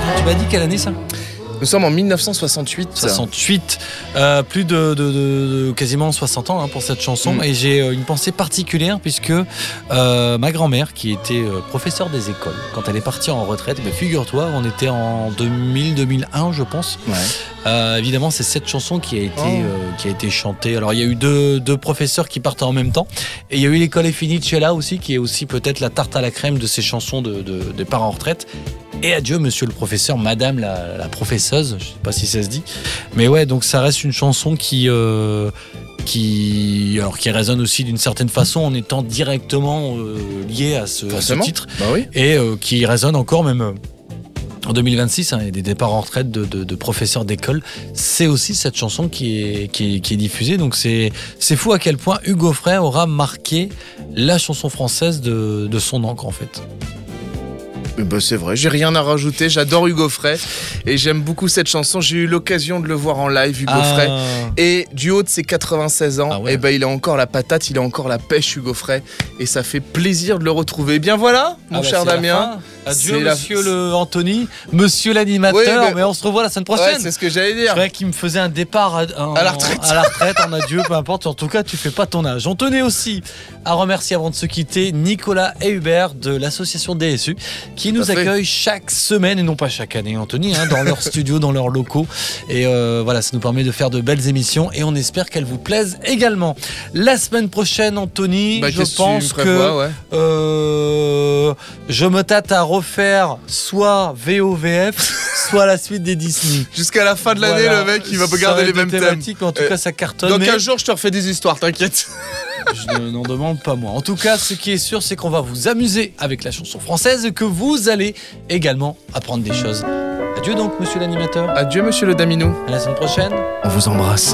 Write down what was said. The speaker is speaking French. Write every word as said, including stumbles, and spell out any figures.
Tu m'as dit quelle année ça ? Nous sommes en dix-neuf cent soixante-huit. soixante-huit, euh, plus de, de, de, de quasiment soixante ans hein, pour cette chanson. Mmh. Et j'ai euh, une pensée particulière puisque euh, ma grand-mère, qui était euh, professeure des écoles, quand elle est partie en retraite, bah, figure-toi, on était en deux mille deux mille un, je pense. Ouais. Euh, évidemment, c'est cette chanson qui a été, oh. euh, qui a été chantée. Alors, il y a eu deux, deux professeurs qui partent en même temps. Et il y a eu l'école est finie de Sheila aussi, qui est aussi peut-être la tarte à la crème de ces chansons de, de, de parents en retraite. Et adieu, monsieur le professeur, madame la, la professeuse, je sais pas si ça se dit. Mais ouais, donc ça reste une chanson qui, euh, qui, alors, qui résonne aussi d'une certaine façon en étant directement euh, liée à ce, à ce titre. Bah oui. Et euh, qui résonne encore même euh, en deux mille vingt-six, hein, il y a des départs en retraite de, de, de professeurs d'école. C'est aussi cette chanson qui est, qui est, qui est diffusée. Donc c'est, c'est fou à quel point Hugo Frey aura marqué la chanson française de, de son encre en fait. Bah c'est vrai, j'ai rien à rajouter, j'adore Hugo Frey et j'aime beaucoup cette chanson. J'ai eu l'occasion de le voir en live, Hugo ah. Frey, et du haut de ses quatre-vingt-seize ans, ah ouais. et ben il a encore la patate, il a encore la pêche, Hugo Frey, et ça fait plaisir de le retrouver. Bien voilà, mon ah bah cher Damien. Adieu, monsieur la... le Anthony, monsieur l'animateur, oui, mais... mais on se revoit la semaine prochaine. Ouais, c'est ce que j'allais dire. Je croyais qu'il me faisait un départ à, un, à la retraite, à la retraite, en adieu, peu importe. En tout cas, tu fais pas ton âge. On tenait aussi à remercier avant de se quitter Nicolas et Hubert de l'association D S U qui nous accueillent chaque semaine et non pas chaque année, Anthony, hein, dans leurs studios, dans leurs locaux. Et euh, voilà, ça nous permet de faire de belles émissions et on espère qu'elles vous plaisent également. La semaine prochaine, Anthony, bah, je pense que, que ouais. euh, je me tâte à refaire soit V O V F, soit la suite des Disney. Jusqu'à la fin de l'année, voilà. Le mec, il va garder les mêmes thèmes. Mais en tout euh, cas, ça cartonne. Dans mais... quinze jours, je te refais des histoires, t'inquiète. Je n'en demande pas moi. En tout cas, ce qui est sûr, c'est qu'on va vous amuser avec la chanson française et que vous allez également apprendre des choses. Adieu donc, monsieur l'animateur. Adieu, monsieur le Daminou. À la semaine prochaine. On vous embrasse.